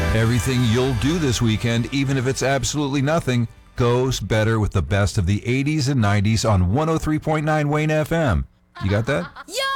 Everything you'll do this weekend, even if it's absolutely nothing, goes better with the best of the 80s and 90s on 103.9 Wayne FM. You got that? Yo!